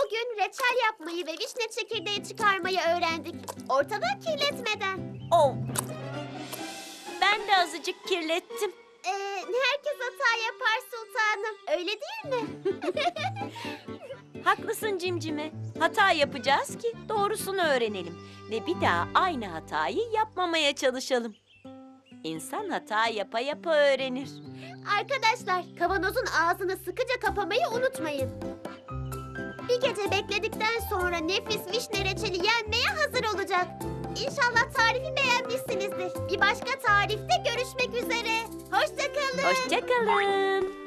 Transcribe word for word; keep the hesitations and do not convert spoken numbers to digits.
Bugün reçel yapmayı ve vişne çekirdeği çıkarmayı öğrendik. Ortalığı kirletmeden. Oh. Ben de azıcık kirlettim. Ee, herkes hata yapar sultanım. Öyle değil mi? Haklısın Cimcime. Hata yapacağız ki doğrusunu öğrenelim. Ve bir daha aynı hatayı yapmamaya çalışalım. İnsan hata yapa yapa öğrenir. Arkadaşlar, kavanozun ağzını sıkıca kapamayı unutmayın. Bir gece bekledikten sonra nefis vişne reçeli yenmeye hazır olacak. İnşallah tarifi beğenmişsinizdir. Bir başka tarifte görüşmek üzere. Hoşça kalın. Hoşça kalın.